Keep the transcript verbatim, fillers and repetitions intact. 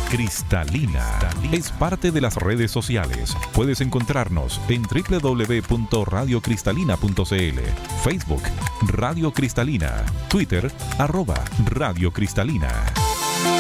Cristalina es parte de las redes sociales. Puedes encontrarnos en doble u doble u doble u punto radio cristalina punto c l, Facebook Radio Cristalina, Twitter arroba Radio Cristalina.